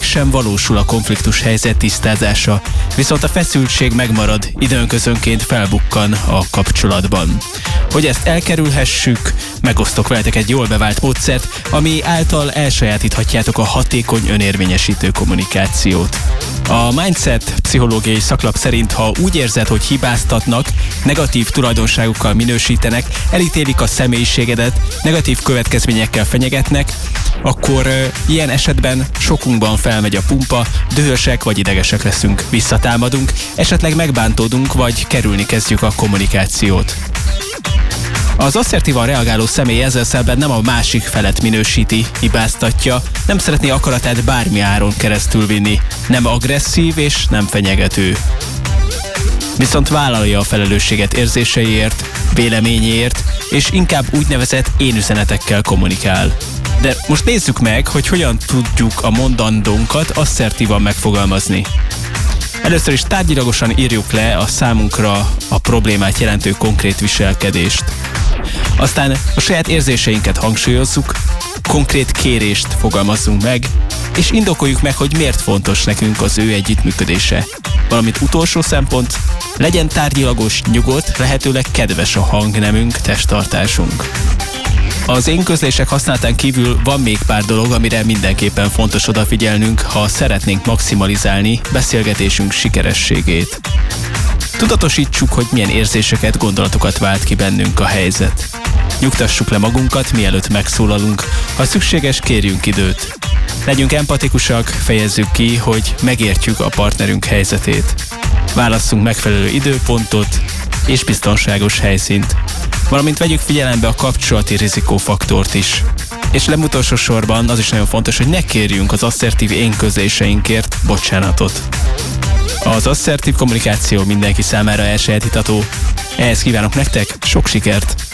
sem valósul a konfliktus helyzet tisztázása, viszont a feszültség megmarad, időnközönként felbukkan a kapcsolatban. Hogy ezt elkerülhessük, megosztok veletek egy jól bevált módszert, ami által elsajátíthatjátok a hatékony önérvényesítő kommunikációt. A Mindset pszichológiai szaklap szerint, ha úgy érzed, hogy hibáztatnak, negatív tulajdonságokkal minősítenek, elítélik a személyiségedet, negatív következményekkel fenyegetnek, akkor ilyen esetben sokunkban felmegy a pumpa, dühösek vagy idegesek leszünk, visszatámadunk, esetleg megbántódunk vagy kerülni kezdjük a kommunikációt. Az asszertívan reagáló személy ezzel szemben nem a másik felet minősíti, hibáztatja, nem szeretné akaratát bármi áron keresztül vinni, nem agresszív és nem fenyegető. Viszont vállalja a felelősséget érzéseiért, véleményéért, és inkább úgynevezett én-üzenetekkel kommunikál. De most nézzük meg, hogy hogyan tudjuk a mondandónkat asszertívan megfogalmazni. Először is tárgyilagosan írjuk le a számunkra a problémát jelentő konkrét viselkedést. Aztán a saját érzéseinket hangsúlyozzuk, konkrét kérést fogalmazzunk meg, és indokoljuk meg, hogy miért fontos nekünk az ő együttműködése. Valamint utolsó szempont, legyen tárgyilagos, nyugodt, lehetőleg kedves a hangnemünk, testtartásunk. Az én közlések használatán kívül van még pár dolog, amire mindenképpen fontos odafigyelnünk, ha szeretnénk maximalizálni beszélgetésünk sikerességét. Tudatosítsuk, hogy milyen érzéseket, gondolatokat vált ki bennünk a helyzet. Nyugtassuk le magunkat, mielőtt megszólalunk, ha szükséges, kérjünk időt. Legyünk empatikusak, fejezzük ki, hogy megértjük a partnerünk helyzetét. Válasszunk megfelelő időpontot és biztonságos helyszínt, valamint vegyük figyelembe a kapcsolati rizikófaktort is. És nem utolsó sorban az is nagyon fontos, hogy ne kérjünk az asszertív én-közléseinkért bocsánatot. Az asszertív kommunikáció mindenki számára elsajátítható. Ehhez kívánok nektek sok sikert!